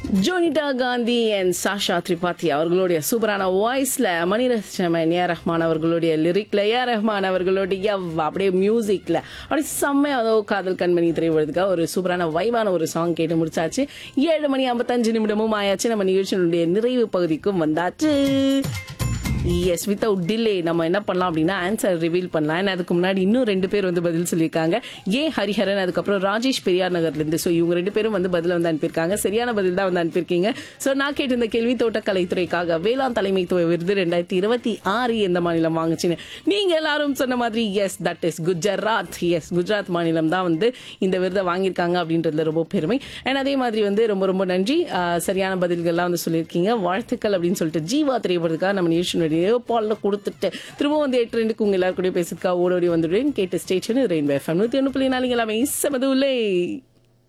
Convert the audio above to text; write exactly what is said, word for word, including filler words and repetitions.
ஜோனிடா Gandhi and Sasha Tripathi அவர்களுடைய சூப்பரான வாய்ஸ்ல மணிரத்னம் ஏ ரஹ்மான் அவர்களுடைய லிரிக்ல ஏ ரஹ்மான் அவர்களுடைய அப்படியே மியூசிக்ல அப்படியே செம்மையா அதோ காதல் கண்மணி திரைப்படத்துக்காக ஒரு சூப்பரான வைவான ஒரு சாங் கேட்டு முடிச்சாச்சு. ஏழு மணி ஐம்பத்தஞ்சு நிமிடமும் ஆயாச்சு. நம்ம நிகழ்ச்சியினுடைய நிறைவு பகுதிக்கும் வந்தாச்சு. எஸ், வித்தவுட் டிலே நம்ம என்ன பண்ணலாம் அப்படின்னா ஆன்சர் ரிவீல் பண்ணலாம். ஏன்னா அதுக்கு முன்னாடி இன்னும் ரெண்டு பேர் வந்து பதில் சொல்லியிருக்காங்க. ஏ ஹரிஹரன், அதுக்கப்புறம் ராஜேஷ் பெரியார் நகர்ல இருந்து. ஸோ இவங்க ரெண்டு பேரும் வந்து பதில் வந்து அனுப்பியிருக்காங்க. சரியான பதில் தான் வந்து அனுப்பியிருக்கீங்க. ஸோ நான் கேட்டு இந்த கேள்வி தோட்டக்கலைத்துறைக்காக வேளாண் தலைமைத்துவ விருது ரெண்டாயிரத்தி இருபத்தி ஆறு எந்த மாநிலம் வாங்குச்சுன்னு நீங்க எல்லாரும் சொன்ன மாதிரி S, that is Gujarat. S, Gujarat மாநிலம் தான் வந்து இந்த விருதை வாங்கியிருக்காங்க அப்படின்றதுல ரொம்ப பெருமை. அண்ட் அதே மாதிரி வந்து ரொம்ப ரொம்ப நன்றி. சரியான பதில்கள்லாம் வந்து சொல்லியிருக்கீங்க. வாழ்த்துக்கள் அப்படின்னு சொல்லிட்டு ஜீவா திரைப்படத்துக்காக நம்ம நியூஷன் பால்ல கொடுத்துட்டு திரும்ப வந்து எட்டு ரெண்டுக்கு உங்க எல்லாரும் கூட பேசுறதுக்காக ஓடோடி வந்துடுவேன். கேட்டு ஸ்டேஷன் ரெயின்போ எஃப்எம் நூத்தி ஒன்று புள்ளி நாலு எல்லாமே செமதுலே.